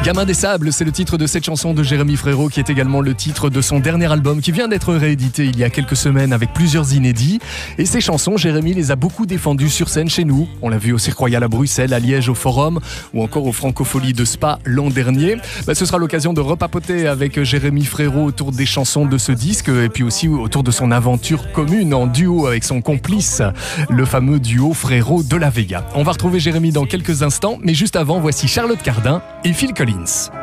Gamin des Sables, c'est le titre de cette chanson de Jérémy Frérot qui est également le titre de son dernier album qui vient d'être réédité il y a quelques semaines avec plusieurs inédits. Et ces chansons, Jérémy les a beaucoup défendues sur scène chez nous. On l'a vu au Cirque Royal à Bruxelles, à Liège au Forum ou encore aux Francopholies de Spa l'an dernier. Ce sera l'occasion de repapoter avec Jérémy Frérot autour des chansons de ce disque et puis aussi autour de son aventure commune en duo avec son complice, le fameux duo Frérot de la Vega. On va retrouver Jérémy dans quelques instants, mais juste avant, voici Charlotte Cardin et Phil Collins.